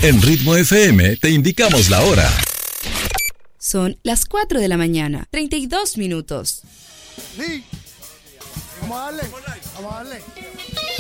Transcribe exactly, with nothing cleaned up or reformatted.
En Ritmo F M te indicamos la hora. Son las cuatro de la mañana, treinta y dos minutos. Sí. Vamos a darle. Vamos a darle.